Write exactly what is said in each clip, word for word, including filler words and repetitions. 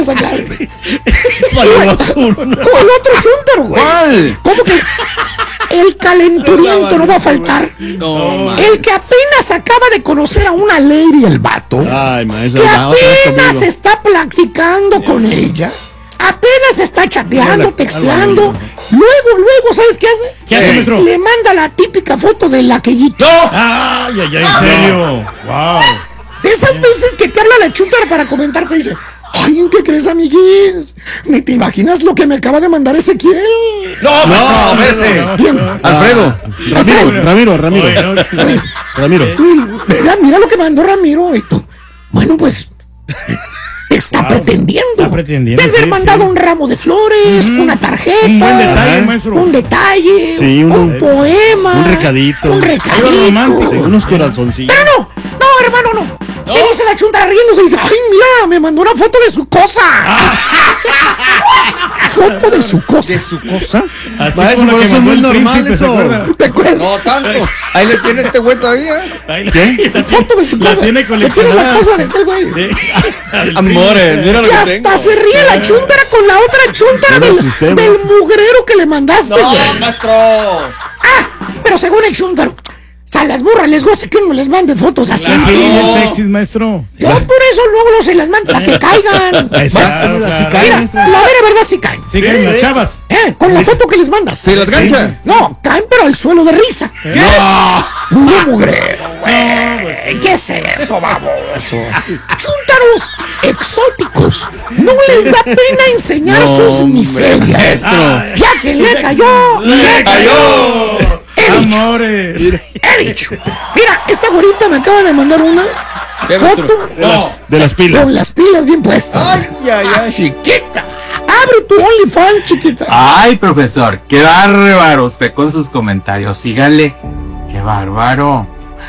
esa clave, güey. Azul. O el otro chúntaro, güey. ¿Cuál? ¿Cómo que? El calenturiento no va a faltar. No, El que apenas acaba de conocer a una lady, el vato. Ay, maestro. Que va, otra vez apenas conmigo. está platicando con ella. Apenas está chateando, texteando. Luego, luego, ¿sabes qué hace? ¿Qué hace, maestro? Le manda la típica foto del aquellito. Ay, ay, ay, en serio. Wow. De esas veces que te habla la chúntara para comentarte, dice: ay, ¿qué crees, amiguis? Ni te imaginas lo que me acaba de mandar Ezequiel. No, no, espérese. ¿Quién? Alfredo. Ramiro, Ramiro, Ramiro. Oye, no, Ramiro. Mira, mira lo que mandó Ramiro. Y tú, bueno, pues está Wow. pretendiendo. Está pretendiendo, De haber sí, mandado sí. un ramo de flores, una tarjeta, Un buen detalle, maestro. un detalle, Sí, un, un- poema, un recadito. un Algo recadito. romántico. Sí, unos corazoncillos. Pero no, no, hermano, no. Le dice la chunta riéndose y dice: ay, mira, me mandó una foto de su cosa. Foto de su cosa. ¿De su cosa? Así Maestro, como pero que eso es mandó muy el normal, príncipe, ¿se eso. acuerda? ¿Te acuerdas? No tanto. Ahí le tiene este güey todavía. Ahí la- ¿Qué? la Foto de su la cosa. tiene Le tiene la coleccionada. cosa de aquel güey. Sí. Al Amores, mira lo Que que hasta tengo. se ríe la chuntara con la otra chuntara Ya me del, asusté, del güey. mugrero que le mandaste, güey. No, maestro. Ah, pero según el chúntaro, o sea, a las burras les gusta que uno les mande fotos así. príncipe. Sí, No. es sexy, maestro. Yo por eso luego no se las mando para que caigan. Exacto, Claro, mira, sí claro. cae, Mira, maestro. la vera verdad sí caen. Sí, que las chavas. ¿Eh? Con la foto que les mandas. ¿Se las gancha? No, caen pero al suelo de risa. No. Puro mugrero, güey. ¿Qué es eso, baboso? Chúntaros exóticos. No les da pena enseñar sus miserias. Ay, Ya que le cayó, le ¡Cayó! He dicho, amores. he dicho. Mira, esta güerita me acaba de mandar una ¿Qué, foto maestro? No. De las pilas. con las pilas bien puestas. Ay, ay, ay. Chiquita. Abre tu OnlyFans, chiquita. Ay, profesor, qué bárbaro usted con sus comentarios. Sígale. Qué bárbaro.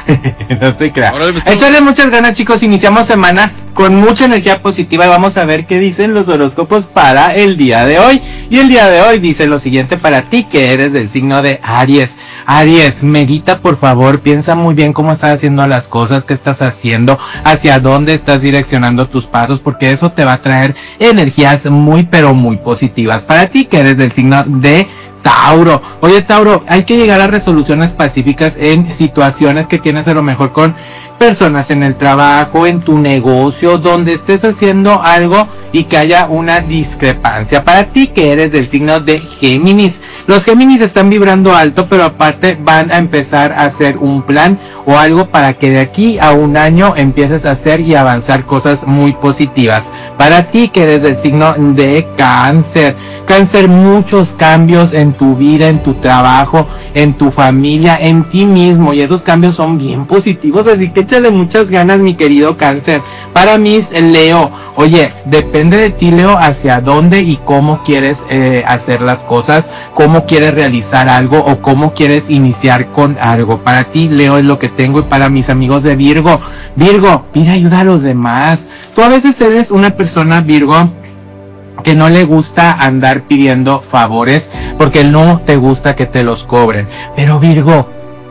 No se crea. Órale, maestro. Échale muchas ganas, chicos. Iniciamos semana con mucha energía positiva y vamos a ver qué dicen los horóscopos para el día de hoy. Y el día de hoy dice lo siguiente para ti, que eres del signo de Aries. Aries, medita por favor, piensa muy bien cómo estás haciendo las cosas, qué estás haciendo, hacia dónde estás direccionando tus pasos, porque eso te va a traer energías muy pero muy positivas. Para ti, que eres del signo de Tauro. Oye, Tauro, hay que llegar a resoluciones pacíficas en situaciones que tienes a lo mejor con personas en el trabajo, en tu negocio, donde estés haciendo algo y que haya una discrepancia. Para ti, que eres del signo de Géminis, los Géminis están vibrando alto, pero aparte van a empezar a hacer un plan o algo para que de aquí a un año empieces a hacer y avanzar cosas muy positivas. Para ti, que eres del signo de Cáncer, Cáncer, muchos cambios en tu vida, en tu trabajo, en tu familia, en ti mismo, y esos cambios son bien positivos, así que échale muchas ganas, mi querido Cáncer. Para mis Leo, oye, depende de ti, Leo, hacia dónde y cómo quieres eh, hacer las cosas, cómo quieres realizar algo o cómo quieres iniciar con algo. Para ti, Leo, es lo que tengo. Y para mis amigos de Virgo, Virgo, pide ayuda a los demás. Tú a veces eres una persona, Virgo, que no le gusta andar pidiendo favores porque no te gusta que te los cobren. Pero Virgo,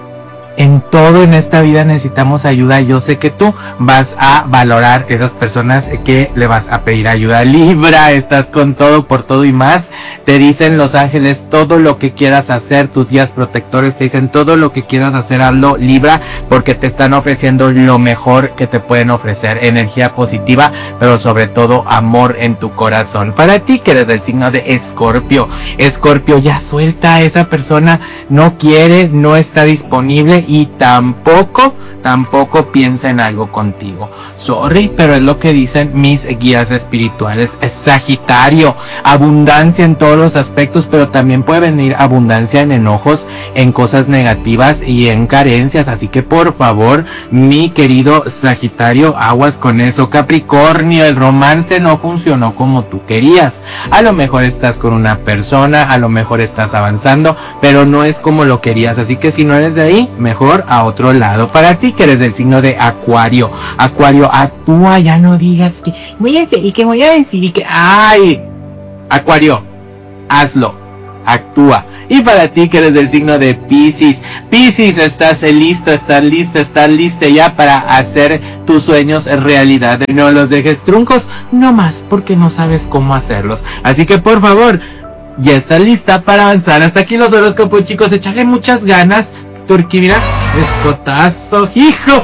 en todo en esta vida necesitamos ayuda. Yo sé que tú vas a valorar esas personas que le vas a pedir ayuda. Libra, estás con todo, por todo y más. Te dicen los ángeles todo lo que quieras hacer. Tus guías protectores te dicen todo lo que quieras hacer, hazlo, Libra, porque te están ofreciendo lo mejor que te pueden ofrecer. Energía positiva, pero sobre todo amor en tu corazón. Para ti, que eres del signo de Escorpio, Escorpio, ya suelta a esa persona. No quiere, no está disponible y tampoco, tampoco piensa en algo contigo. Sorry, pero es lo que dicen mis guías espirituales. Sagitario, abundancia en todos los aspectos, pero también puede venir abundancia en enojos, en cosas negativas y en carencias. Así que por favor, mi querido Sagitario, aguas con eso. Capricornio, el romance no funcionó como tú querías. A lo mejor estás con una persona, a lo mejor estás avanzando, pero no es como lo querías. Así que si no eres de ahí, mejor a otro lado. Para ti, que eres del signo de Acuario, Acuario, actúa, ya no digas que voy a hacer y que voy a decir y que ay, Acuario, hazlo, actúa. Y para ti que eres del signo de Piscis, Piscis, estás listo, estás listo, estás listo ya para hacer tus sueños realidad. No los dejes truncos, no más porque no sabes cómo hacerlos. Así que por favor, ya está lista para avanzar. Hasta aquí los horóscopos, chicos, echarle muchas ganas, porque mira, escotazo, hijo.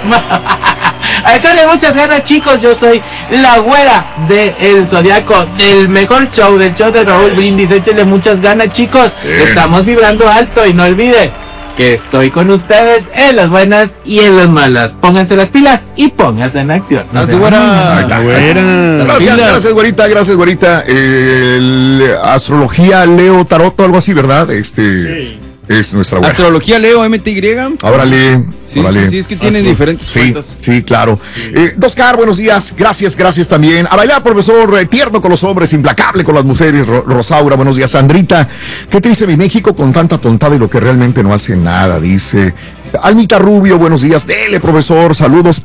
A echarle muchas ganas, chicos. Yo soy la güera del Zodiaco, del mejor show, del show de Raúl Brindis. Échenle muchas ganas, chicos. Estamos vibrando alto y no olvide que estoy con ustedes en las buenas y en las malas. Pónganse las pilas y pónganse en acción. Así, güera. Güera. Gracias, gracias, güerita, gracias, güerita. Eh, el- astrología, Leo, tarot, algo así, ¿verdad? Este es nuestra güera. Astrología Leo, M T Y. Órale, Sí, órale. sí, sí, es que tienen diferentes Sí, cuentas. sí, claro. Eh, Oscar, buenos días. Gracias, gracias también. A bailar, profesor, eh, tierno con los hombres, implacable con las mujeres. Ro- Rosaura, buenos días. Sandrita, qué triste mi México con tanta tontada y lo que realmente no hace nada, dice. Almita Rubio, buenos días. Dele, profesor, saludos.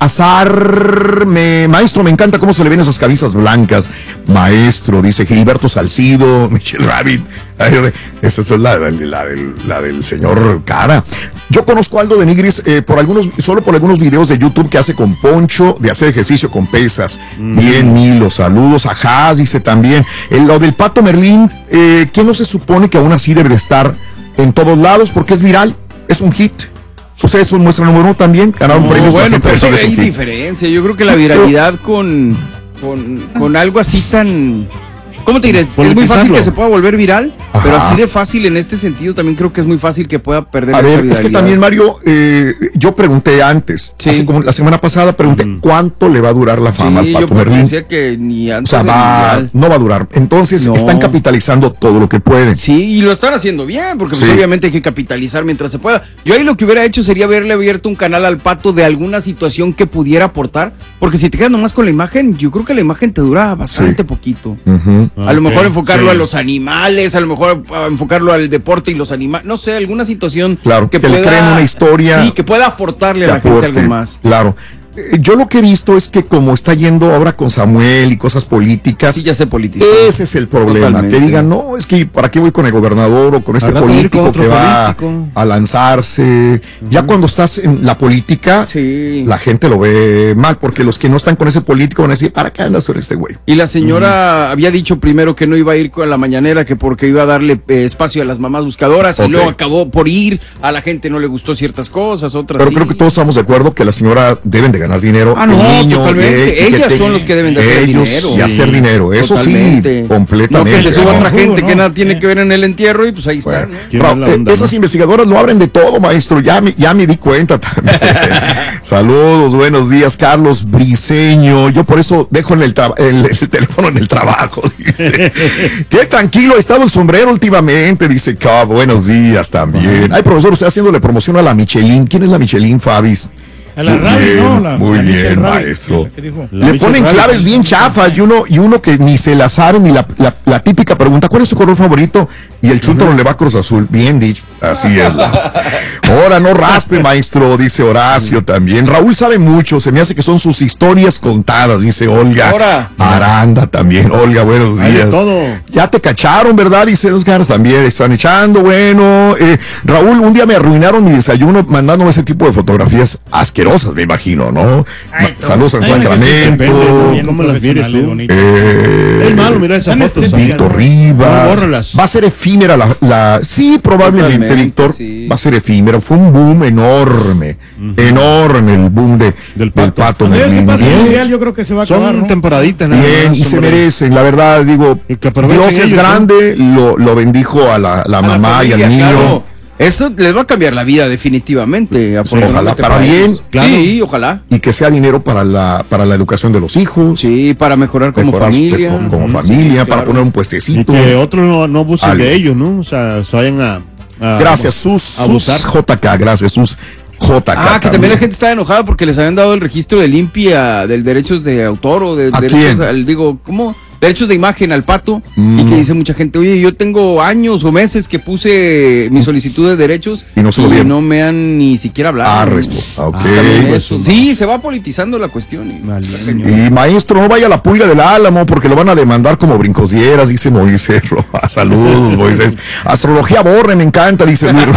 Azar, me, maestro, me encanta cómo se le ven esas camisas blancas. Maestro, dice Gilberto Salcido, Michelle Rabbit. Ay, esa es la, la, la del, la del señor Cara. Yo conozco a Aldo de Nigris eh, por algunos, solo por algunos videos de YouTube que hace con Poncho de hacer ejercicio con pesas. Mm. Bien, Milo, saludos. Ajá, dice también. El, lo del Pato Merlín, eh, ¿quién no se supone que aún así debe de estar en todos lados? Porque es viral, es un hit. Ustedes son muestra número uno también, ganaron No, premios. bueno, la gente pero sabe hay es un hit. diferencia. Yo creo que la viralidad con, con, con algo así tan... ¿Cómo te diré? Es muy fácil Politizarlo. que se pueda volver viral, Ajá. pero así de fácil en este sentido también creo que es muy fácil que pueda perder A esa ver, viralidad. es que también, Mario, eh, yo pregunté antes, Sí. hace como la semana pasada, pregunté Ujú. cuánto le va a durar la fama Sí, al yo Pato Merlín. pensé que ni O antes sea, del va, mundial. no va a durar. Entonces, No. están capitalizando todo lo que pueden. Sí, y lo están haciendo bien, porque pues, Sí. obviamente hay que capitalizar mientras se pueda. Yo ahí lo que hubiera hecho sería haberle abierto un canal al Pato de alguna situación que pudiera aportar, porque si te quedas nomás con la imagen, yo creo que la imagen te dura bastante Sí. poquito. Ujú. A lo Ok, mejor enfocarlo sí. a los animales, a lo mejor a enfocarlo al deporte y los animales, no sé, alguna situación Claro, que le creen una historia Sí, que pueda aportarle a que la gente aporte. algo más. Claro. Eh, Yo lo que he visto es que como está yendo ahora con Samuel y cosas políticas, Sí, ya se politizó. ese es el problema. Totalmente. Que digan, no, es que ¿para qué voy con el gobernador o con este Al rato ir político con otro que va político. a lanzarse? Ya cuando estás en la política, Sí. la gente lo ve mal, porque los que no están con ese político van a decir, ¿para qué andas con este güey? Y la señora había dicho primero que no iba a ir con la mañanera, que porque iba a darle eh, espacio a las mamás buscadoras, Ok. y luego acabó por ir, a la gente no le gustó ciertas cosas, otras Pero sí. creo que todos estamos de acuerdo que la señora deben de ganar dinero. Ah, no, el niño, totalmente. y que Ellas te- son los que deben de hacer ellos dinero. y hacer Sí, dinero. Eso Totalmente. sí, completamente. No que se suba ¿no? otra gente ¿no? que nada tiene que ver en el entierro y pues ahí está. Bueno, ¿no? Qué Ra- mala eh, onda, esas ¿no? investigadoras lo abren de todo, maestro. Ya me, ya me di cuenta también. Saludos, buenos días, Carlos Briseño. Yo por eso dejo en el, tra- el, el teléfono en el trabajo. Dice, qué tranquilo ha estado el sombrero últimamente. Dice, "Ah, buenos días también. Ay, profesor, usted haciéndole promoción a la Michelin. ¿Quién es la Michelin, Fabis? A la Muy radio, bien, ¿no? La, muy la bien, Michelle Rabbit, maestro. la que dijo. La Le Michelle ponen Rabbit. claves bien chafas y uno, y uno que ni se la sabe ni la, la, la típica pregunta, ¿cuál es tu color favorito? Y el chúntaro le va a Cruz Azul. Bien dicho, así es. la- Ahora no raspe, maestro, dice Horacio también. Raúl sabe mucho, se me hace que son sus historias contadas, dice Olga. Ahora. Aranda también, Olga, buenos Hay de días. todo. Ya te cacharon, ¿verdad? Dice Oscar, también están echando, bueno. Eh, Raúl, un día me arruinaron mi desayuno mandándome ese tipo de fotografías asquerosas, me imagino, ¿no? Ay, Ma- Saludos al ay, me Sacramento. depende, ¿no? Bien ¿Cómo las mires profesionales, tú? bonito. Eh, Es malo mirar esas Tan fotos. estéticas. ¿sabes? Víctor Rivas. No, bórralas. Va a ser efímera la, la- sí, probablemente, Totalmente, Víctor. sí. Va a ser efímera. Fue un boom enorme. Enorme el boom de, del Del Pato. pato. Cuando ya se Merlín. pase el Bien, mundial, yo creo que se va a acabar, Son ¿no? temporaditas. nada bien, más, y se hombre. merecen. La verdad, digo, Y que aprovechen Dios es ellos, ¿no? grande, lo, lo bendijo a la, la A la mamá y al familia, niño. claro. Eso les va a cambiar la vida definitivamente. Ojalá para bien. Claro. Sí, ojalá. Y que sea dinero para la, para la educación de los hijos. Sí, para mejorar como mejorar su- familia. como, como Sí, familia, para claro. poner un Y puestecito. que otros no, no abusen Algo. de ellos, ¿no? O sea, se vayan a. a- Gracias, Sus, Sus abusar. J K, gracias, Sus J K. Ah, que también la gente estaba enojada porque les habían dado el registro de limpia del derechos de autor o de ¿A derechos quién? al, digo, ¿cómo? derechos de imagen al Pato Mm. y que dice mucha gente, oye, yo tengo años o meses que puse mi solicitud de derechos Y no se lo dieron. no me han ni siquiera hablado. Ah, respo- ok. Ah, también pues, eso. no. Sí, se va politizando la cuestión. Y, Vale. está cañón. Y maestro, no vaya a la pulga del Álamo porque lo van a demandar como brincosieras, dice Moisés Roa. Saludos, Moisés. Astrología borre, me encanta, dice Luis.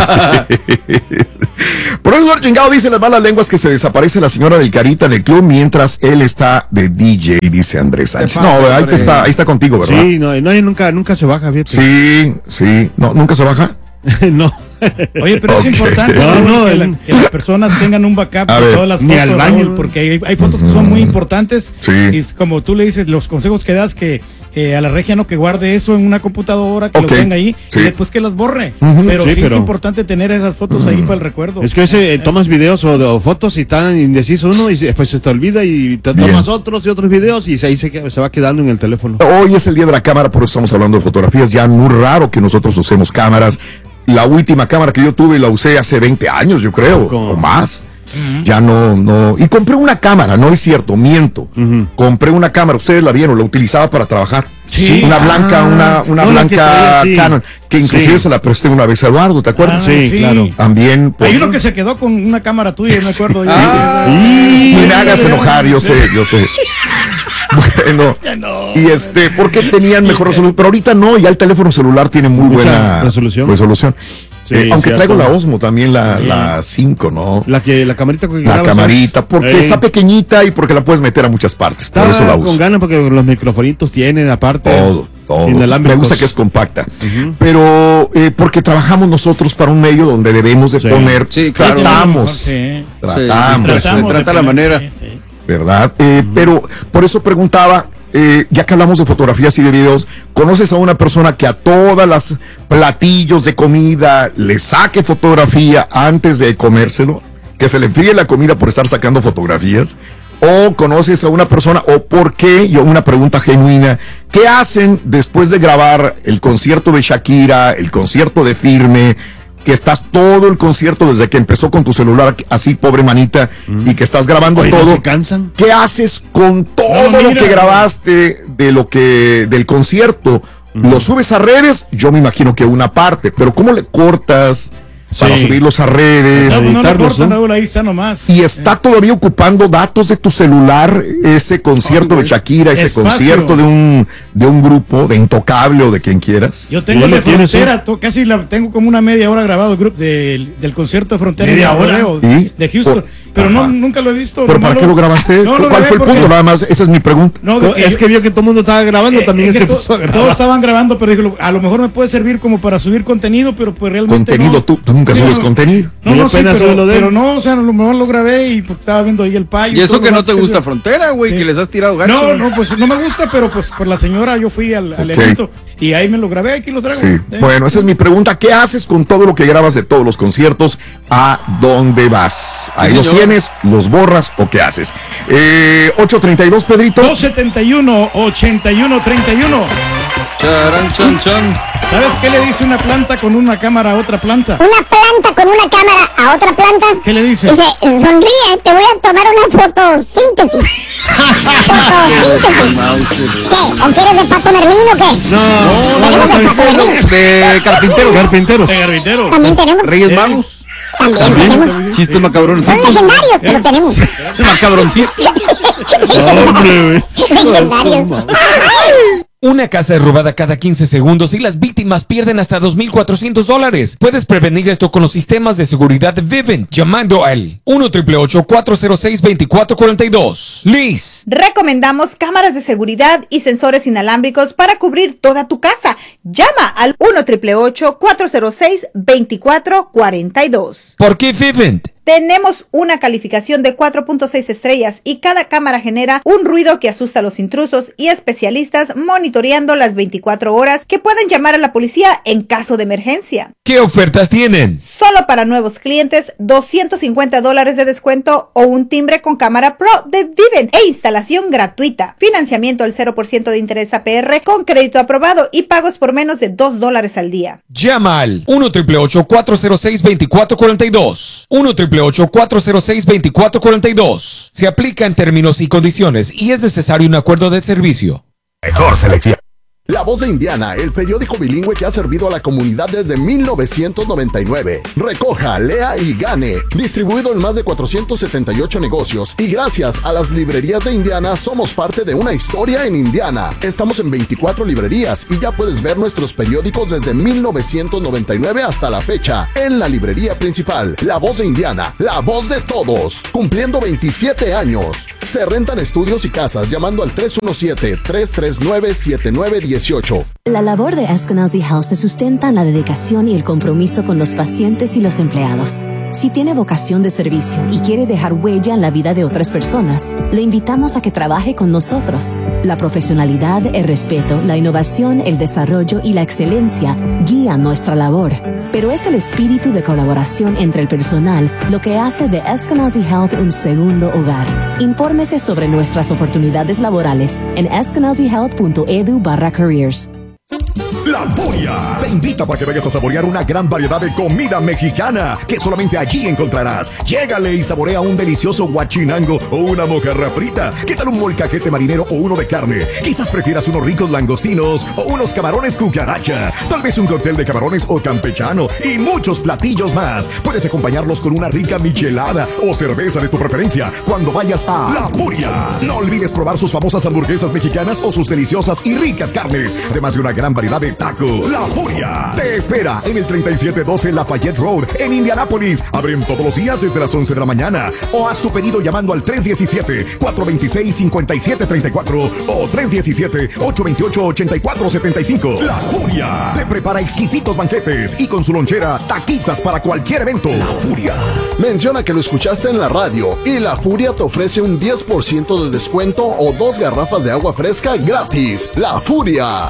Por eso, chingado, dice las malas lenguas que se desaparece la señora del Carita en el club mientras él está de D J, dice Andrés Sánchez. pasa, No, ahí, hombre? te está, ahí está contigo, ¿verdad? Sí, no, no, nunca, nunca se baja, fíjate. Sí, sí. No, ¿nunca se baja? no. Oye, pero Ok. es importante No, Raúl, no, que, el- la- que las personas tengan un backup A de ver, todas las ni fotos, al baño. Raúl, porque hay, hay fotos que son muy importantes. Sí. Y como tú le dices, los consejos que das, que, que a la regia no que guarde eso en una computadora, que Ok, lo tenga ahí, sí. y después que las borre. Ujú. Pero Sí, sí, pero- es importante tener esas fotos ahí para el recuerdo. Es que a veces eh, tomas videos o, o fotos y tan indeciso uno y se- después se te olvida y te Bien. tomas otros y otros videos y se- ahí se, queda- se va quedando en el teléfono. Hoy es el día de la cámara, por eso estamos hablando de fotografías. Ya muy raro que nosotros usemos cámaras. La última cámara que yo tuve la usé hace veinte años, yo creo, ¿Cómo? o más. Ya no, no. Y compré una cámara, no es cierto, miento. Ujú. Compré una cámara, ustedes la vieron, la utilizaba para trabajar. Sí. Una blanca, Ah, una, una no, la que blanca traía, sí. Canon, que inclusive Sí. se la presté una vez a Eduardo, ¿te acuerdas? Ah, Sí, claro. También. por- Hay uno que se quedó con una cámara tuya, me acuerdo. yo. Ah, Ni Y- me hagas enojar, yo sé, yo sé. Bueno, y este, porque tenían mejor resolución, pero ahorita no, ya el teléfono celular tiene muy Mucha buena resolución. resolución. Sí, Eh, aunque cierto. traigo la Osmo también, la, la cinco, ¿no? La que la camarita que La grabas, camarita, porque Ey. está pequeñita y porque la puedes meter a muchas partes, por Está eso la con uso. ganas porque los microfonitos tienen aparte. Todo, todo. Me inalámbricos. gusta que es compacta. Pero eh, porque trabajamos nosotros para un medio donde debemos de Sí. poner, Sí, claro. tratamos, Sí. tratamos, Sí, Tratamos se trata de la poner- manera. sí, sí. ¿verdad? Eh, Pero por eso preguntaba, eh, ya que hablamos de fotografías y de videos, ¿conoces a una persona que a todas las platillos de comida le saque fotografía antes de comérselo? ¿Que se le enfríe la comida por estar sacando fotografías? ¿O conoces a una persona, o por qué, yo una pregunta genuina, qué hacen después de grabar el concierto de Shakira, el concierto de Firme, que estás todo el concierto desde que empezó con tu celular así, pobre manita, y que estás grabando Oye, ¿no todo? se cansan? ¿Qué haces con todo No, lo mira. que grabaste de lo que del concierto? ¿Lo subes a redes? Yo me imagino que una parte, pero ¿cómo le cortas para Sí. subirlos a redes? No, no lo editarlos, cortan, ¿no? Raúl, ahí está nomás. Y está todavía ocupando datos de tu celular ese concierto de Shakira, ese Espacio. concierto de un de un grupo, de Intocable o de quien quieras. Yo tengo ¿Ya el lo de tienes, Frontera, to- casi la tengo como una media hora grabado el grupo del, del concierto de Frontera ¿Media en el hora? correo ¿Y? de Houston. Por- pero no, Ajá. nunca lo he visto. ¿Pero nomás para qué lo grabaste? No, lo ¿Cuál grabé fue el punto? porque- Nada más, esa es mi pregunta. No, de que- es que vio que todo el mundo estaba grabando, eh, también eh, él que se to- puso a grabar. todos estaban grabando, pero dije, lo- a lo mejor me puede servir como para subir contenido, pero pues realmente Contenido, no. tú, tú nunca Sí, subes no. contenido. No, Muy no, sí, apenas pero, sube lo de él. pero no, o sea, a lo mejor lo grabé y pues estaba viendo ahí el payo. Y eso todo que lo no más te gusta que- Frontera, güey, Sí. que les has tirado gacho. No, no, pues no me gusta, pero pues por la señora yo fui al, al Ok. evento y ahí me lo grabé, aquí lo traigo. Sí, Eh. bueno, esa es mi pregunta. ¿Qué haces con todo lo que grabas de todos los conciertos? ¿A dónde vas? Ahí Sí, los señor. tienes, los borras o qué haces. Eh, ocho treinta y dos, Pedrito. dos setenta y uno, ochenta y uno, treinta y uno. Charan, chan, chan. ¿Sabes qué le dice una planta con una cámara a otra planta? Una planta con una cámara a otra planta. ¿Qué le dice? Dice, sonríe, te voy a tomar una fotosíntesis. Fotosíntesis. ¿Qué? ¿O quieres de Pato Merlín o qué? No, Tenemos el Pato Merlín. De carpintero. carpinteros. De garbitero. También tenemos. Reyes Eh. Magos. También tenemos. Chistes Son macabroncitos. legendarios, pero tenemos. Macabroncitos. Hombre, güey. Legendarios. Una casa es robada cada quince segundos y las víctimas pierden hasta dos mil cuatrocientos dólares. Puedes prevenir esto con los sistemas de seguridad de Vivint llamando al uno ocho ocho ocho, cuatro cero seis, dos cuatro cuatro dos. Liz. Recomendamos cámaras de seguridad y sensores inalámbricos para cubrir toda tu casa. Llama al uno ocho ocho ocho, cuatro cero seis, dos cuatro cuatro dos. ¿Por qué Vivint? Tenemos una calificación de cuatro punto seis estrellas y cada cámara genera un ruido que asusta a los intrusos y especialistas monitoreando las veinticuatro horas que pueden llamar a la policía en caso de emergencia. ¿Qué ofertas tienen? Solo para nuevos clientes, doscientos cincuenta dólares de descuento o un timbre con cámara Pro de Vivint e instalación gratuita. Financiamiento al cero por ciento de interés A P R con crédito aprobado y pagos por menos de dos dólares al día. Llama al uno ocho ocho ocho, cuatro cero seis, dos cuatro cuatro dos. uno ocho ocho ocho, cuatro cero seis, dos cuatro cuatro dos. Se aplica en términos y condiciones y es necesario un acuerdo de servicio. Mejor selección. La Voz de Indiana, el periódico bilingüe que ha servido a la comunidad desde mil novecientos noventa y nueve. Recoja, lea y gane. Distribuido en más de cuatrocientos setenta y ocho negocios. Y gracias a las librerías de Indiana, somos parte de una historia en Indiana. Estamos en veinticuatro librerías y ya puedes ver nuestros periódicos desde mil novecientos noventa y nueve hasta la fecha. En la librería principal, La Voz de Indiana, la voz de todos. Cumpliendo veintisiete años. Se rentan estudios y casas llamando al tres uno siete, tres tres nueve, siete nueve uno ocho. La labor de Eskenazi Health se sustenta en la dedicación y el compromiso con los pacientes y los empleados. Si tiene vocación de servicio y quiere dejar huella en la vida de otras personas, le invitamos a que trabaje con nosotros. La profesionalidad, el respeto, la innovación, el desarrollo y la excelencia guían nuestra labor. Pero es el espíritu de colaboración entre el personal lo que hace de Eskenazi Health un segundo hogar. Infórmese sobre nuestras oportunidades laborales en eskenazi health punto edu barra careers. La Furia te invita para que vayas a saborear una gran variedad de comida mexicana que solamente allí encontrarás. Llégale y saborea un delicioso guachinango o una mojarra frita. ¿Qué tal un molcajete marinero o uno de carne? Quizás prefieras unos ricos langostinos o unos camarones cucaracha. Tal vez un cóctel de camarones o campechano y muchos platillos más. Puedes acompañarlos con una rica michelada o cerveza de tu preferencia cuando vayas a La Furia. No olvides probar sus famosas hamburguesas mexicanas o sus deliciosas y ricas carnes, además de una gran variedad de tacos. La Furia te espera en el treinta y siete doce Lafayette Road en Indianápolis. Abren todos los días desde las once de la mañana. O haz tu pedido llamando al tres uno siete, cuatro dos seis, cinco siete tres cuatro o tres uno siete, ocho dos ocho, ocho cuatro siete cinco. La Furia te prepara exquisitos banquetes y con su lonchera taquizas para cualquier evento. La Furia. Menciona que lo escuchaste en la radio y La Furia te ofrece un diez por ciento de descuento o dos garrafas de agua fresca gratis. La Furia.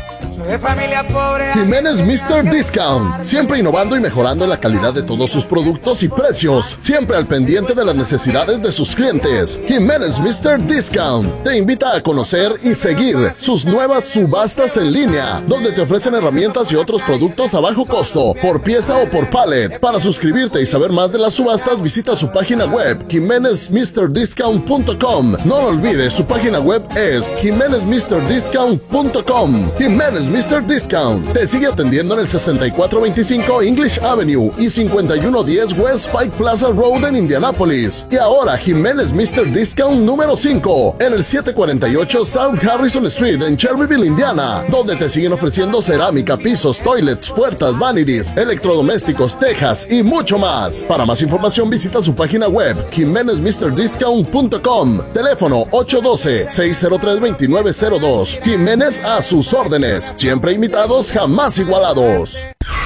De familia pobre. Jiménez mister Discount, siempre innovando y mejorando la calidad de todos sus productos y precios, siempre al pendiente de las necesidades de sus clientes. Jiménez mister Discount te invita a conocer y seguir sus nuevas subastas en línea, donde te ofrecen herramientas y otros productos a bajo costo, por pieza o por pallet. Para suscribirte y saber más de las subastas, visita su página web, jimenez mister discount punto com. No lo olvides, su página web es jimenez mister discount punto com. Jiménez mister Discount te sigue atendiendo en el sesenta y cuatro veinticinco English Avenue y cincuenta y uno diez West Pike Plaza Road en Indianápolis. Y ahora Jiménez mister Discount número cinco en el setecientos cuarenta y ocho South Harrison Street en Shelbyville, Indiana, donde te siguen ofreciendo cerámica, pisos, toilets, puertas, vanities, electrodomésticos, tejas y mucho más. Para más información visita su página web jimenez mister discount punto com. Teléfono ocho uno dos, seis cero tres, dos nueve cero dos. Jiménez a sus órdenes. Siempre imitados, jamás igualados.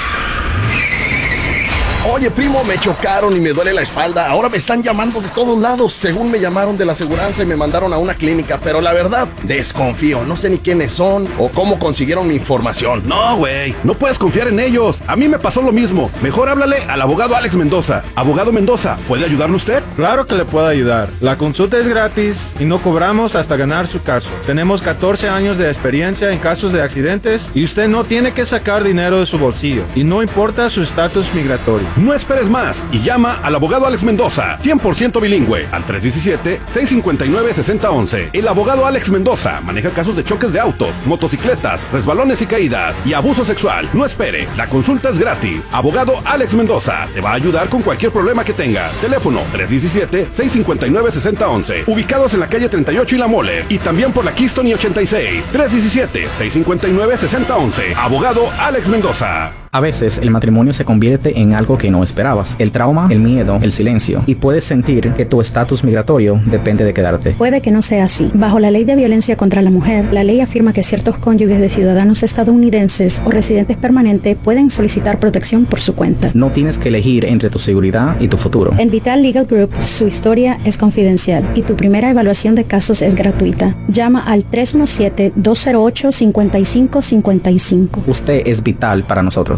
Oye, primo, me chocaron y me duele la espalda. Ahora me están llamando de todos lados. Según me llamaron de la aseguranza y me mandaron a una clínica. Pero la verdad, desconfío. No sé ni quiénes son o cómo consiguieron mi información. No, güey. No puedes confiar en ellos. A mí me pasó lo mismo. Mejor háblale al abogado Alex Mendoza. Abogado Mendoza, ¿puede ayudarle usted? Claro que le puedo ayudar. La consulta es gratis y no cobramos hasta ganar su caso. Tenemos catorce años de experiencia en casos de accidentes y usted no tiene que sacar dinero de su bolsillo. Y no importa su estatus migratorio. No esperes más y llama al abogado Alex Mendoza, cien por ciento bilingüe, al tres uno siete, seis cinco nueve, seis cero uno uno. El abogado Alex Mendoza maneja casos de choques de autos, motocicletas, resbalones y caídas y abuso sexual. No espere, la consulta es gratis. Abogado Alex Mendoza te va a ayudar con cualquier problema que tengas. Teléfono tres uno siete, seis cinco nueve, seis cero uno uno. Ubicados en la calle treinta y ocho y La Mole y también por la Keystone y ochenta y seis. tres uno siete, seis cinco nueve, seis cero uno uno. Abogado Alex Mendoza. A veces el matrimonio se convierte en algo que no esperabas. El trauma, el miedo, el silencio. Y puedes sentir que tu estatus migratorio depende de quedarte. Puede que no sea así. Bajo la ley de violencia contra la mujer, la ley afirma que ciertos cónyuges de ciudadanos estadounidenses o residentes permanentes pueden solicitar protección por su cuenta. No tienes que elegir entre tu seguridad y tu futuro. En Vital Legal Group, su historia es confidencial y tu primera evaluación de casos es gratuita. Llama al tres uno siete, dos cero ocho, cinco cinco cinco cinco. Usted es vital para nosotros.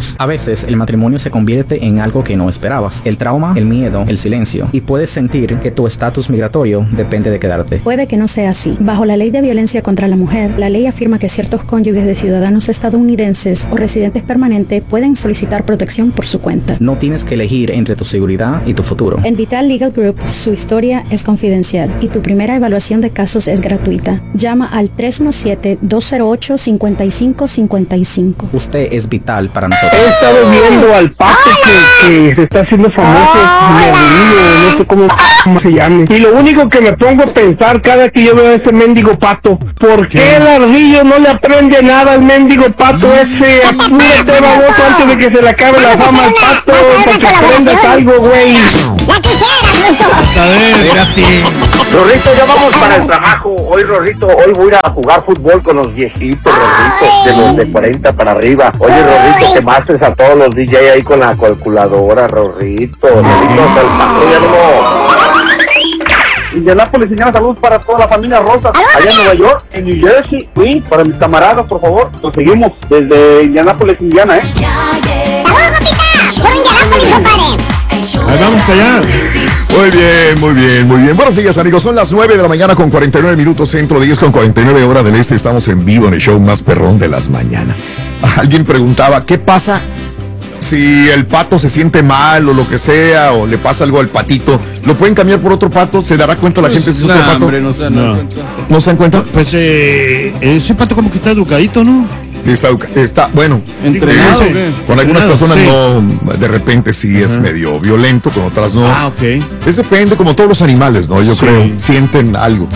esperados. A veces el matrimonio se convierte en algo que no esperabas. El trauma, el miedo, el silencio. Y puedes sentir que tu estatus migratorio depende de quedarte. Puede que no sea así. Bajo la ley de violencia contra la mujer, la ley afirma que ciertos cónyuges de ciudadanos estadounidenses o residentes permanentes pueden solicitar protección por su cuenta. No tienes que elegir entre tu seguridad y tu futuro. En Vital Legal Group, su historia es confidencial y tu primera evaluación de casos es gratuita. Llama al tres uno siete, dos cero ocho, cinco cinco cinco cinco. Usted es vital para nosotros. He estado viendo al pato que, que se está haciendo famoso, Merlín, no sé cómo, cómo se llame. Y lo único que me pongo a pensar cada que yo veo a ese mendigo pato, ¿por qué, ¿qué? El ardillo no le aprende nada al mendigo pato ese? Apúrate, baboso, antes de que se le acabe la fama al pato, para que aprendas algo, güey. ¡La quisiera, A ver, espérate. Rorrito, ya vamos para el trabajo. Hoy, Rorrito, hoy voy a ir a jugar fútbol con los viejitos, Rorrito, de los de cuarenta para arriba. Oye, Rorrito, te mates a todos los D J ahí con la calculadora, Rorrito. Rorrito, el patrón ya no... Indianápolis, señora, saludos para toda la familia Rosas, allá en Nueva York, en New Jersey, y para mis camaradas, por favor, nos seguimos desde Indianápolis, Indiana, ¿eh? ¡Saludos, papita! ¡Por Indianápolis, compadre! Ahí vamos para allá. Muy bien, muy bien, muy bien. Buenos días, amigos. Son las nueve de la mañana con cuarenta y nueve minutos centro, diez con cuarenta y nueve hora del este. Estamos en vivo en el show más perrón de las mañanas. Alguien preguntaba, ¿qué pasa si el pato se siente mal o lo que sea, o le pasa algo al patito? ¿Lo pueden cambiar por otro pato? ¿Se dará cuenta la Pues, gente si es nah, otro pato? hombre, no se dan No. cuenta. ¿No se dan cuenta? Pues eh, ese pato como que está educadito, ¿no? Sí, está, está bueno. ¿Entrenado Sí, o qué? con algunas Entrenado, personas sí. no, de repente sí es Ajá. medio violento, con otras no. Ah, ok. Es depende, como todos los animales, ¿no? Yo Sí. creo, sienten algo.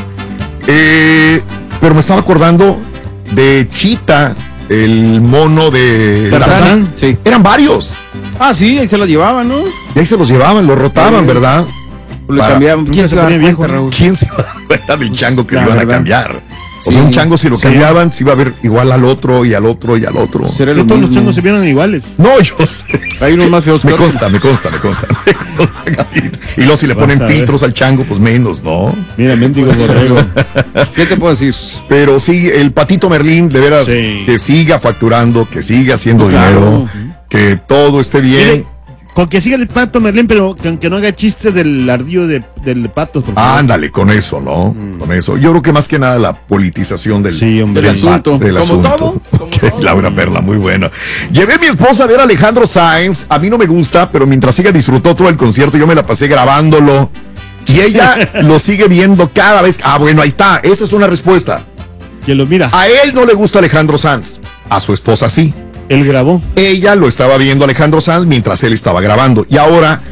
Eh, pero me estaba acordando de Chita, el mono de Tarzán. Tarzán. Sí. Eran varios. Ah, sí, ahí se la llevaban, ¿no? Y ahí se los llevaban, los rotaban, Sí. ¿verdad? O le Para- cambiaban. ¿Quién Nunca se se va a dar ponía viejo, cuenta, ¿no? Raúl? ¿Quién se va a dar cuenta del chango que La le iban a verdad. cambiar? O Sí. sea, un chango si lo Sí. cambiaban, se iba a ver igual al otro y al otro y al otro. Será No lo todos los mismo. changos se vieron iguales. No, yo sé. Hay unos más feos que Me otros. consta, me consta, me consta. Me consta, Gabito. Y luego si le Vas ponen a ver. filtros al chango, pues menos, ¿no? Mira, mendigo borrego. ¿Qué te puedo decir? Pero sí, el patito Merlín, de veras, Sí. que siga facturando, que siga haciendo Claro. dinero, que todo esté bien. Mire, con que siga el pato Merlín, pero que aunque no haga chistes del ardillo de, del pato. por favor. Ándale, con eso, ¿no? Con eso. Yo creo que más que nada la politización del, Sí, hombre. del Del asunto. pato, del Como asunto. todo, como Ok, todo. Laura Perla, muy buena. Llevé a mi esposa a ver a Alejandro Sáenz. A mí no me gusta, pero mientras ella disfrutó todo el concierto, yo me la pasé grabándolo. Y ella lo sigue viendo cada vez. Ah, bueno, ahí está. Esa es una respuesta. Que lo mira. A él no le gusta Alejandro Sanz. A su esposa sí. Él grabó. Ella lo estaba viendo Alejandro Sanz mientras él estaba grabando. Y ahora,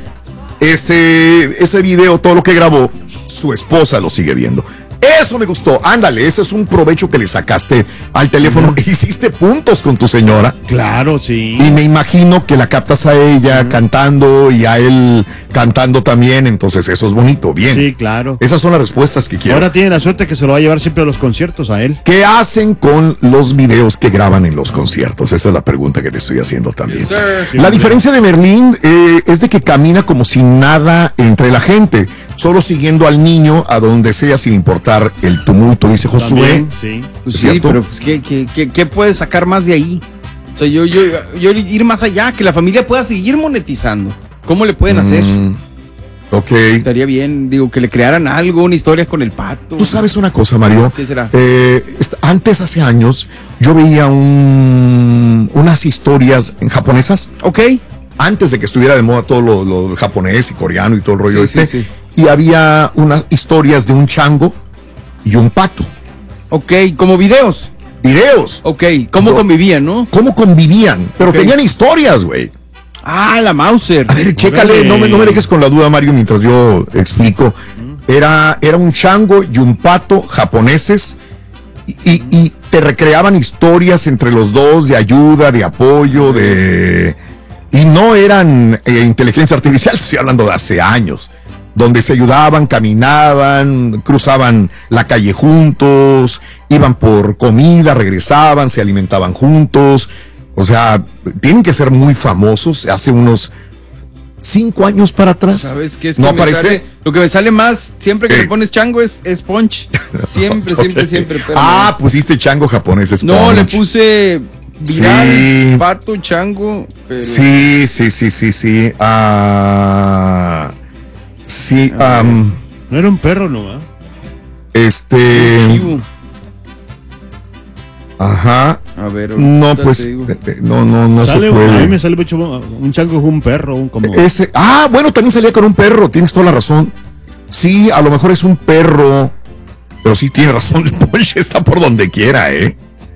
ese, ese video, todo lo que grabó, su esposa lo sigue viendo. Eso me gustó. Ándale, ese es un provecho que le sacaste al teléfono. Hiciste puntos con tu señora. Claro, sí. Y me imagino que la captas a ella cantando y a él cantando también. Entonces eso es bonito. Bien. Sí, claro. Esas son las respuestas que quiero. Ahora tiene la suerte que se lo va a llevar siempre a los conciertos a él. ¿Qué hacen con los videos que graban en los conciertos? Esa es la pregunta que te estoy haciendo también. Yes, sir. Sí, La hombre. diferencia de Merlín eh, es de que camina como si nada entre la gente, solo siguiendo al niño a donde sea sin importar el tumulto, dice Josué. También, sí. Pues ¿Es sí, cierto? pero pues, ¿qué, qué, qué, qué puedes sacar más de ahí? O sea, yo, yo, yo ir más allá, que la familia pueda seguir monetizando. ¿Cómo le pueden hacer? Mm, ok. Estaría bien, digo, que le crearan algo, una historia con el pato. Tú sabes una cosa, Mario. ¿Qué será? Eh, est- antes, hace años, yo veía un, unas historias en japonesas. Ok. Antes de que estuviera de moda todo lo, lo japonés y coreano y todo el rollo Sí, este. sí, sí. Y había unas historias de un chango y un pato. Ok, como videos. Videos. Ok, ¿cómo No. convivían, no? ¿Cómo convivían? Pero Ok. tenían historias, güey. Ah, la Mauser. A ver, chécale, Órale. no me, no me dejes con la duda, Mario, mientras yo explico. Era, era un chango y un pato japoneses y, y- y te recreaban historias entre los dos de ayuda, de apoyo, de... Y no eran eh, inteligencia artificial, estoy hablando de hace años, donde se ayudaban, caminaban, cruzaban la calle juntos, iban por comida, regresaban, se alimentaban juntos. O sea, tienen que ser muy famosos. Hace unos cinco años para atrás. ¿Sabes qué? Es no que me aparece. sale- lo que me sale más siempre que Eh. le pones chango es, es punch. Siempre, siempre, siempre. pero Ah, pusiste chango japonés. Es no, le punch. puse viral, Sí. pato, chango. Pero... Sí, sí, sí, sí, sí. Ah, sí, um, no era un perro, ¿no? ¿eh? Este. Ajá. A ver, no, pues, eh, no, no, no sale, se puede. A mí me sale mucho un chango con un perro, un como. Ese, ah, bueno, también salía con un perro, tienes toda la razón. Sí, a lo mejor es un perro, pero sí tiene razón, el Punch está por donde quiera, ¿eh?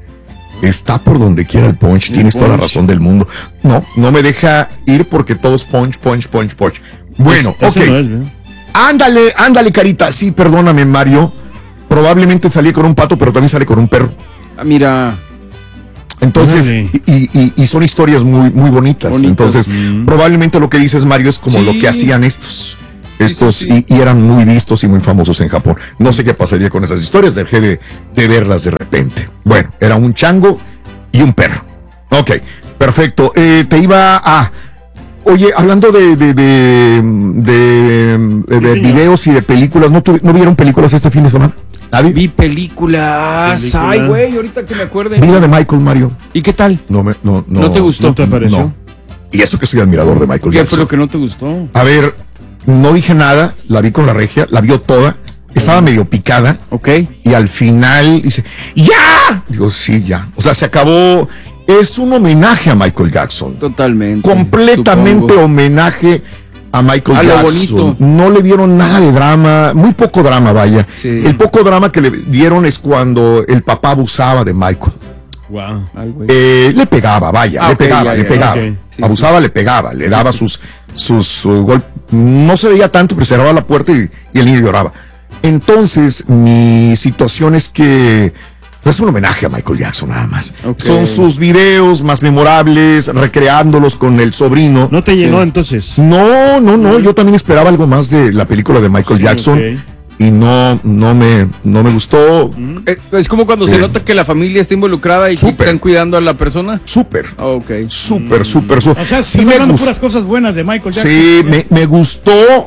Está por donde quiera el Punch, el tienes punch. toda la razón del mundo. No, no me deja ir porque todo es Punch, Punch, Punch, Punch. Bueno, pues, ok. No es, ¿eh? Ándale, ándale, carita. Sí, perdóname, Mario. Probablemente salí con un pato, pero también sale con un perro. Ah, mira. Entonces, y, y, y son historias muy, muy bonitas. bonitas. Entonces, mm. probablemente lo que dices, Mario, es como sí. lo que hacían estos. Estos sí, sí, sí. Y, y eran muy vistos y muy famosos en Japón. No sé qué pasaría con esas historias, dejé de, de verlas de repente. Bueno, era un chango y un perro. Ok, perfecto. Eh, te iba a... Oye, hablando de, de, de, de, de, de videos y de películas, ¿no, tu, ¿no vieron películas este fin de semana? ¿Nadie? Vi películas. Película. Ay, güey, ahorita que me acuerde. Vida de Michael, Mario. ¿Y qué tal? No, me, no, no, ¿No te gustó? ¿No te pareció? No. Y eso que soy admirador de Michael ¿Qué Jackson. fue lo que no te gustó? A ver, no dije nada, la vi con la regia, la vio toda, estaba medio picada. Ok. Y al final dice, ¡ya! Digo, sí, ya. O sea, se acabó. Es un homenaje a Michael Jackson. Totalmente. Completamente supongo. homenaje a Michael a Jackson. No le dieron nada de drama, muy poco drama, vaya. Sí. El poco drama que le dieron es cuando el papá abusaba de Michael. Wow. Ay, eh, le pegaba, vaya, ah, le okay, pegaba, ya, le ya, pegaba. Okay. Sí, abusaba, sí. le pegaba, le daba sus, sus uh, golpes. No se veía tanto, pero cerraba la puerta y, y el niño lloraba. Entonces, mi situación es que es un homenaje a Michael Jackson nada más. Okay. Son sus videos más memorables, recreándolos con el sobrino. ¿No te llenó sí. entonces? No, no, no. Yo también esperaba algo más de la película de Michael sí, Jackson. Okay. Y no, no me, no me gustó. Mm. Es como cuando eh. se nota que la familia está involucrada y super. están cuidando a la persona. Súper. Oh, ok. Súper, mm. súper, súper. O sea, sí me gustó. Puras cosas buenas de Michael Jackson. Sí, me, me gustó,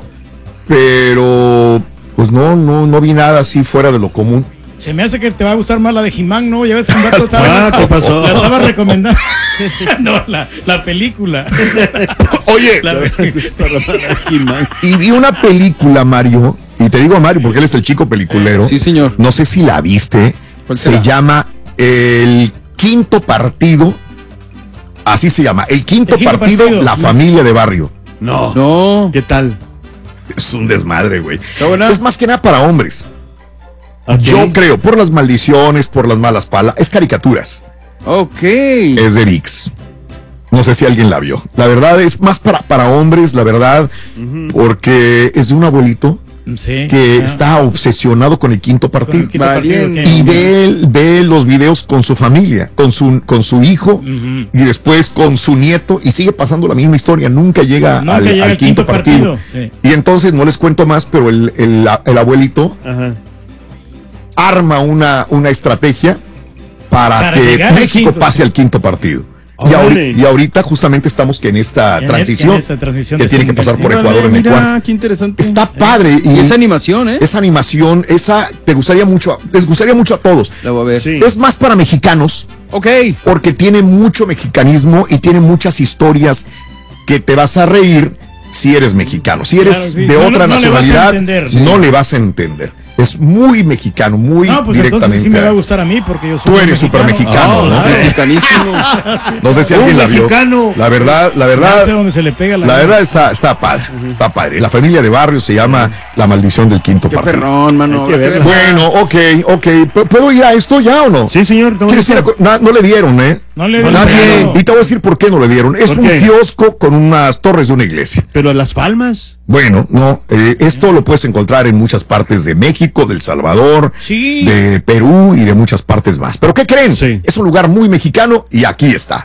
pero pues no, no, no vi nada así fuera de lo común. Se me hace que te va a gustar más la de He-Man, ¿no? Ya ves que un rato estaba, ah, ¿qué pasó? La estaba recomendando. No, la, la película. Oye, la He-Man. Y vi una película, Mario, y te digo a Mario porque él es el chico peliculero. Sí, señor. No sé si la viste. Se será? llama El Quinto Partido. Así se llama. El Quinto, el quinto partido, partido, La Familia de Barrio. No. No. ¿Qué tal? Es un desmadre, güey. Es más que nada para hombres. Okay. Yo creo, por las maldiciones, por las malas palas, es caricaturas. Ok. Es de V I X. No sé si alguien la vio. La verdad es más para, para hombres, la verdad, uh-huh. porque es de un abuelito sí, que yeah. está obsesionado con el quinto partido. El quinto partido y ve, ve los videos con su familia, con su, con su hijo uh-huh. y después con su nieto y sigue pasando la misma historia. Nunca llega, Nunca al, llega al quinto, quinto partido. partido. Sí. Y entonces no les cuento más, pero el, el, el abuelito... Uh-huh. arma una, una estrategia para, para que México quinto, pase sí. al quinto partido. Y ahorita, y ahorita justamente estamos que en esta en transición, en esta transición que tiene que pasar por Ecuador en Ecuador. Qué interesante. Está padre. Y esa animación, ¿eh? Esa animación, esa te gustaría mucho, les gustaría mucho a todos. La voy a ver. Sí. Es más para mexicanos. Ok. Porque tiene mucho mexicanismo y tiene muchas historias que te vas a reír si eres mexicano. Si eres claro, sí. de no, otra no, nacionalidad, no le, sí. no le vas a entender. Es muy mexicano, muy no, pues directamente. Sí me va a gustar a mí porque yo soy Tú eres súper mexicano, oh, ¿no? Claro. Mexicanísimo. No sé si oh, alguien la vio. Mexicano. La verdad, la verdad. No sé dónde se le pega la, la verdad está, está padre, uh-huh. está padre. La familia de Barrio se llama La Maldición del Quinto Qué Partido. Perrón, mano. Bueno, ok, ok. ¿Puedo ir a esto ya o no? Sí, señor. ¿Quieres ir a, no, no le dieron, ¿eh? No le dieron. Nadie. Y te voy a decir por qué no le dieron. Es un kiosco con unas torres de una iglesia. Pero Las Palmas. Bueno, no, eh, esto lo puedes encontrar en muchas partes de México, de El Salvador, sí. de Perú y de muchas partes más. ¿Pero qué creen? Sí. Es un lugar muy mexicano y aquí está.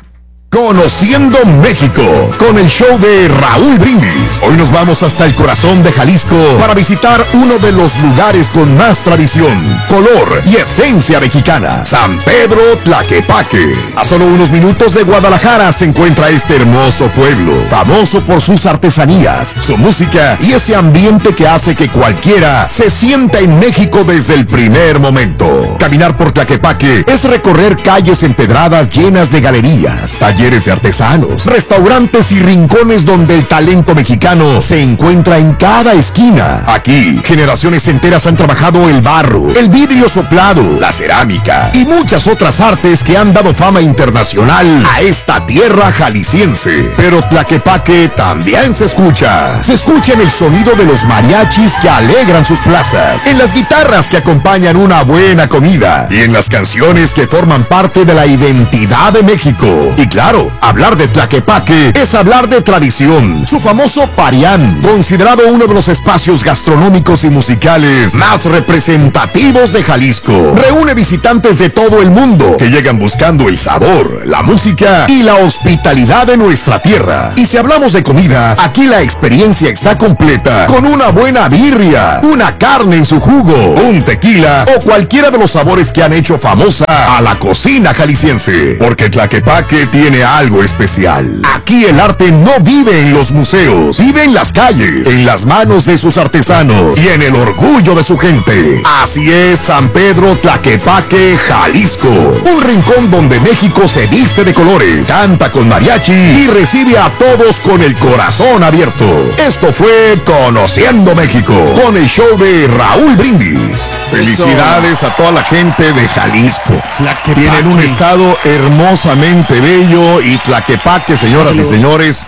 Conociendo México, con el show de Raúl Brindis. Hoy nos vamos hasta el corazón de Jalisco para visitar uno de los lugares con más tradición, color y esencia mexicana, San Pedro Tlaquepaque. A solo unos minutos de Guadalajara se encuentra este hermoso pueblo, famoso por sus artesanías, su música y ese ambiente que hace que cualquiera se sienta en México desde el primer momento. Caminar por Tlaquepaque es recorrer calles empedradas llenas de galerías, talleres de artesanos, restaurantes y rincones donde el talento mexicano se encuentra en cada esquina. Aquí, generaciones enteras han trabajado el barro, el vidrio soplado, la cerámica y muchas otras artes que han dado fama internacional a esta tierra jalisciense. Pero Tlaquepaque también se escucha. Se escucha en el sonido de los mariachis que alegran sus plazas, en las guitarras que acompañan una buena comida y en las canciones que forman parte de la identidad de México. Y claro, hablar de Tlaquepaque es hablar de tradición. Su famoso Parián, considerado uno de los espacios gastronómicos y musicales más representativos de Jalisco, reúne visitantes de todo el mundo que llegan buscando el sabor, la música y la hospitalidad de nuestra tierra. Y si hablamos de comida, aquí la experiencia está completa con una buena birria, una carne en su jugo, un tequila o cualquiera de los sabores que han hecho famosa a la cocina jalisciense. Porque Tlaquepaque tiene algo especial. Aquí el arte no vive en los museos, vive en las calles, en las manos de sus artesanos y en el orgullo de su gente. Así es San Pedro Tlaquepaque, Jalisco, un rincón donde México se viste de colores, canta con mariachi y recibe a todos con el corazón abierto. Esto fue Conociendo México, con el show de Raúl Brindis. Felicidades a toda la gente de Jalisco. Tienen un estado hermosamente bello y Tlaquepaque, señoras y señores,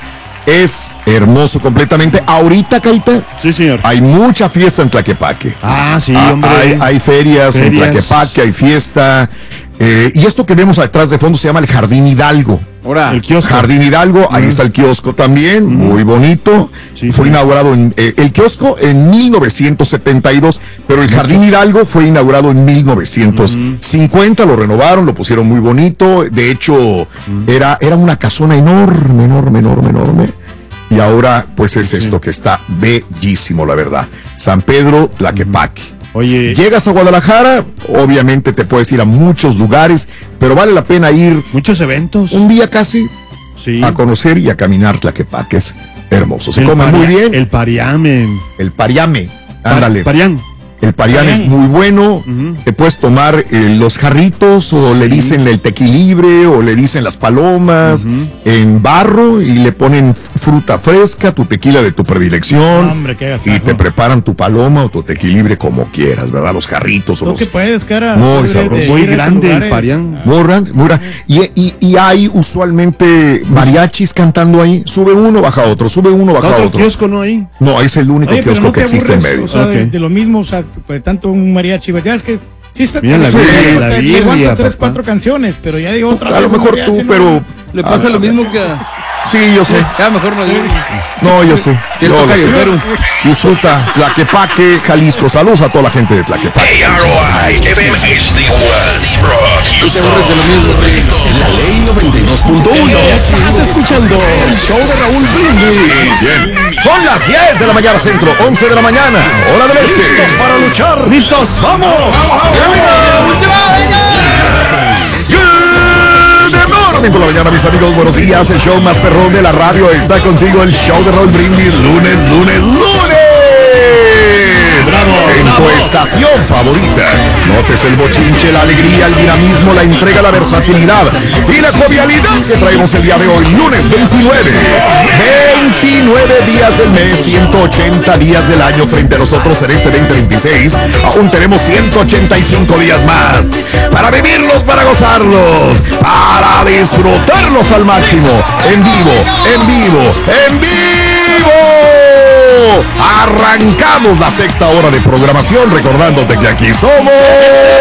es hermoso completamente. Ahorita, Carita, sí, señor, hay mucha fiesta en Tlaquepaque. Ah, sí, ah, hombre. Hay, hay ferias, ferias en Tlaquepaque, hay fiesta. Eh, y esto que vemos atrás de fondo se llama el Jardín Hidalgo. Ahora, el kiosco. Jardín Hidalgo, ahí mm. está el kiosco también, mm. muy bonito. Sí, fue sí. inaugurado en eh, el kiosco en mil novecientos setenta y dos, pero el Jardín Hidalgo fue inaugurado en mil novecientos cincuenta, mm. lo renovaron, lo pusieron muy bonito. De hecho, mm. era, era una casona enorme, enorme, enorme, enorme. Y ahora, pues es sí. esto que está bellísimo, la verdad. San Pedro Tlaquepaque. Mm. Oye, llegas a Guadalajara, obviamente te puedes ir a muchos lugares, pero vale la pena ir. Muchos eventos. Un día casi sí. a conocer y a caminar Tlaquepaque. Es hermoso. Se el come paria, muy bien. El pariame. El pariame. Ándale. Parián. El parián es muy bueno. Uh-huh. Te puedes tomar eh, los jarritos o sí. le dicen el tequilibre o le dicen las palomas uh-huh. en barro y le ponen fruta fresca, tu tequila de tu predilección. Hombre, qué y te preparan tu paloma o tu tequilibre como quieras, ¿verdad? Los jarritos o los... ¿Qué puedes, cara? Muy sabroso. Muy grande el parián. Muy grande, muy grande. Y, y, y hay usualmente mariachis cantando ahí. Sube uno, baja otro. Sube uno, baja ¿Otro otro. kiosco no hay? No, es el único Oye, kiosco no que existe aburres, en medio. O sea, okay. de, de lo mismo, o sea, pues tanto un mariachi, ya es que sí está. Mira la birria, la birria, le aguanta tres, papá. cuatro canciones, pero ya digo otra a vez. A lo mejor mariachi, tú, no, pero le pasa a, lo a, mismo que a... Sí, yo sé. Ya mejor no digo. No, yo sé. Sí, yo lo sé. Perú. Disfruta Tlaquepaque, Jalisco. Saludos a toda la gente de Tlaquepaque. A R O I, M H D O S, Houston. La ley noventa y dos punto uno. Estás escuchando el show de Raúl Brindis. Son las diez de la mañana centro, once de la mañana, hora del este. ¿Listos para luchar? ¿Listos? ¡Vamos! ¡Vamos! Por la mañana, mis amigos, buenos días. El show más perrón de la radio está contigo. El show de Raúl Brindis, lunes, lunes, lunes. Bravo, en bravo. Tu estación favorita. Notes el bochinche, la alegría, el dinamismo, la entrega, la versatilidad y la jovialidad que traemos el día de hoy, lunes veintinueve. veintinueve días del mes, ciento ochenta días del año frente a nosotros en este veinte veintiséis. Aún tenemos ciento ochenta y cinco días más para vivirlos, para gozarlos, para disfrutarlos al máximo. En vivo, en vivo, en vivo. Arrancamos la sexta hora de programación, recordándote que aquí somos